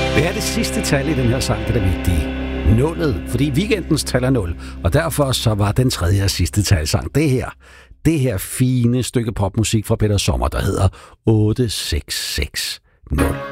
Det er det sidste tal i den her sang, det er vigtige. Nullet, fordi weekendens tal er 0, og derfor så var den tredje og sidste talsang det her fine stykke popmusik fra Peter Sommer, der hedder 8660.